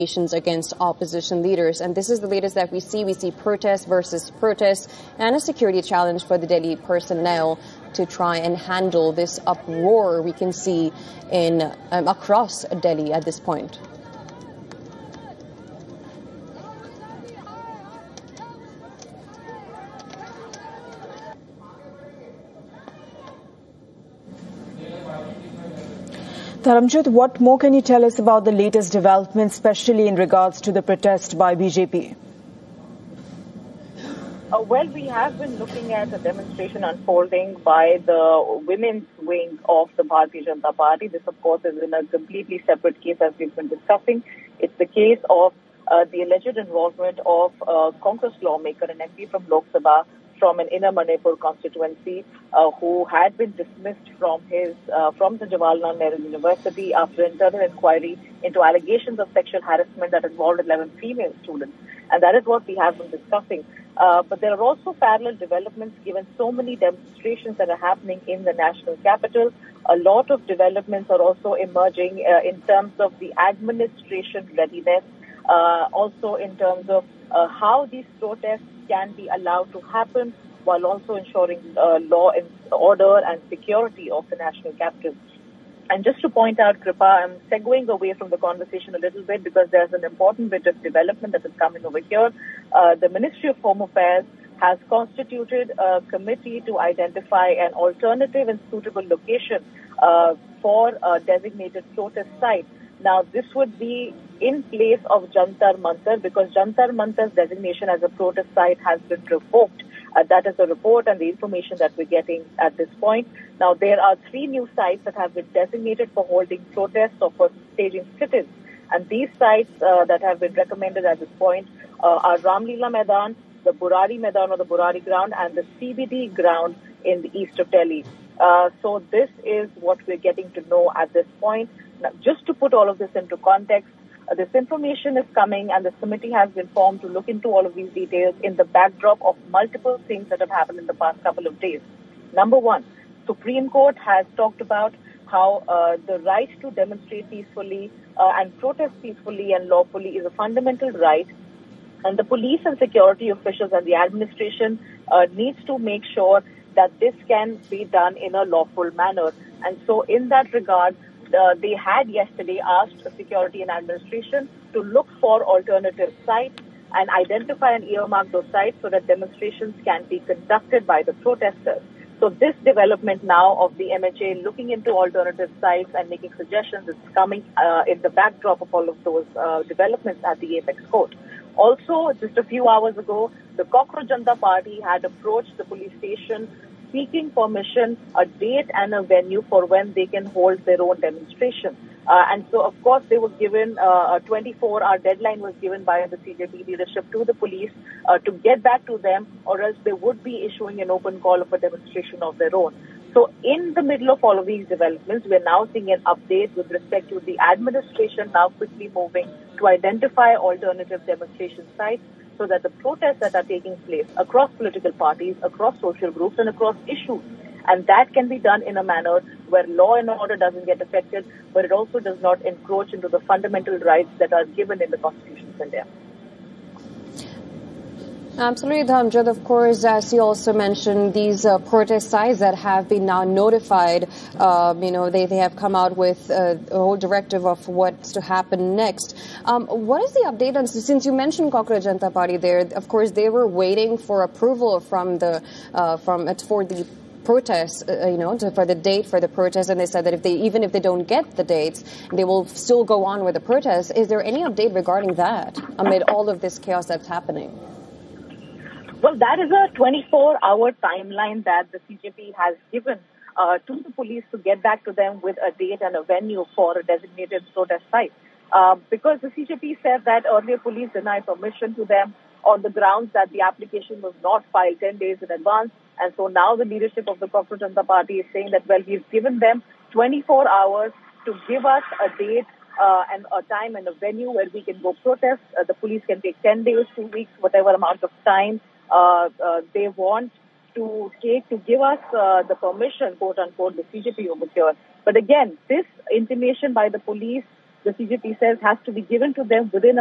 against opposition leaders. And this is the latest that we see. We see protest versus protest and a security challenge for the Delhi personnel to try and handle this uproar we can see in across Delhi at this point. Dharamjit, what more can you tell us about the latest developments, especially in regards to the protest by BJP? Well, we have been looking at a demonstration unfolding by the women's wing of the Bharatiya Janata Party. This, of course, is in a completely separate case as we've been discussing. It's the case of the alleged involvement of a Congress lawmaker, an MP from Lok Sabha, from an inner Manipur constituency, who had been dismissed from the Jawaharlal Nehru University after internal inquiry into allegations of sexual harassment that involved 11 female students. And that is what we have been discussing. But there are also parallel developments given so many demonstrations that are happening in the national capital. A lot of developments are also emerging in terms of the administration readiness, also in terms of how these protests can be allowed to happen while also ensuring law and order and security of the national capital. And just to point out, Kripa, I'm segueing away from the conversation a little bit because there's an important bit of development that is coming over here. The Ministry of Home Affairs has constituted a committee to identify an alternative and suitable location for a designated protest site. Now, this would be in place of Jantar Mantar because Jantar Mantar's designation as a protest site has been revoked. That is the report and the information that we're getting at this point. Now, there are 3 new sites that have been designated for holding protests or for staging sit-ins. And these sites that have been recommended at this point are Ramlila Maidan, the Burari Maidan or the Burari ground, and the CBD ground in the east of Delhi. So this is what we're getting to know at this point. Now, just to put all of this into context, this information is coming and the committee has been formed to look into all of these details in the backdrop of multiple things that have happened in the past couple of days. Number one, Supreme Court has talked about how the right to demonstrate peacefully and protest peacefully and lawfully is a fundamental right. And the police and security officials and the administration needs to make sure that this can be done in a lawful manner. And so in that regard, they had yesterday asked security and administration to look for alternative sites and identify and earmark those sites so that demonstrations can be conducted by the protesters. So this development now of the MHA looking into alternative sites and making suggestions is coming in the backdrop of all of those developments at the Apex Court. Also, just a few hours ago, the Cockroach Janata Party had approached the police station seeking permission, a date and a venue for when they can hold their own demonstration. And so, of course, they were given a 24-hour deadline was given by the CJP leadership to the police to get back to them, or else they would be issuing an open call of a demonstration of their own. So in the middle of all of these developments, we're now seeing an update with respect to the administration now quickly moving to identify alternative demonstration sites so that the protests that are taking place across political parties, across social groups, and across issues, and that can be done in a manner where law and order doesn't get affected, but it also does not encroach into the fundamental rights that are given in the Constitution of India. Absolutely, Dharamjit. Of course, as you also mentioned, these protest sites that have been now notified, they have come out with a whole directive of what's to happen next. What is the update on, since you mentioned Cockroach Janata Party there, of course, they were waiting for approval from the, for the protests, for the date for the protest, and they said that even if they don't get the dates, they will still go on with the protest. Is there any update regarding that amid all of this chaos that's happening? Well, that is a 24-hour timeline that the CJP has given to the police to get back to them with a date and a venue for a designated protest site. Because the CJP said that earlier police denied permission to them on the grounds that the application was not filed 10 days in advance. And so now the leadership of the Cockroach Janata Party is saying that, well, we've given them 24 hours to give us a date and a time and a venue where we can go protest. The police can take 10 days, 2 weeks, whatever amount of time they want to take to give us the permission, quote unquote, the CJP over here. But again, this intimation by the police the CJP says has to be given to them within